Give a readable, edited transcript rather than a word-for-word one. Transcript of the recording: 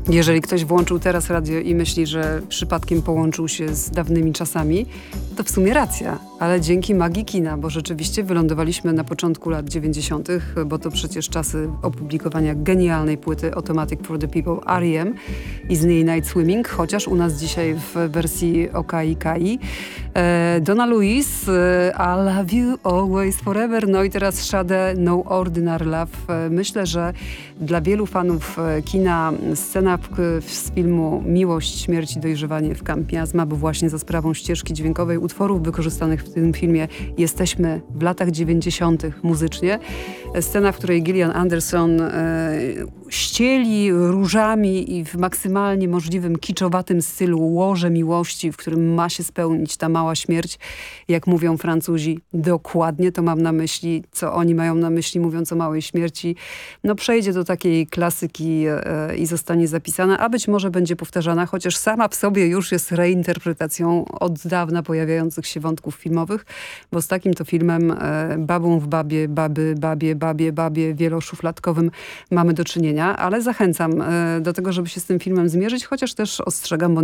Jeżeli ktoś włączył teraz radio i myśli, że przypadkiem połączył się z dawnymi czasami, to w sumie racja, ale dzięki magii kina, bo rzeczywiście wylądowaliśmy na początku lat 90., bo to przecież czasy opublikowania genialnej płyty Automatic for the People R.E.M. i z niej Night Swimming, chociaż u nas dzisiaj w wersji Okai Kai. Donna Louise, I Love You Always Forever, no i teraz Sade, No Ordinary Love. Myślę, że dla wielu fanów kina scena z filmu Miłość, śmierć i dojrzewanie w Camp Miasma, bo właśnie za sprawą ścieżki dźwiękowej utworów wykorzystanych w tym filmie jesteśmy w latach 90. muzycznie. Scena, w której Gillian Anderson ścieli różami i w maksymalnie możliwym kiczowatym stylu łoże miłości, w którym ma się spełnić ta mała śmierć. Jak mówią Francuzi, dokładnie to mam na myśli, co oni mają na myśli, mówiąc o małej śmierci. No przejdzie do takiej klasyki i zostanie zapisana, a być może będzie powtarzana, chociaż sama w sobie już jest reinterpretacją od dawna pojawiających się wątków filmowych, bo z takim to filmem babą w babie, babie wieloszufladkowym mamy do czynienia, ale zachęcam do tego, żeby się z tym filmem zmierzyć, chociaż też ostrzegam, bo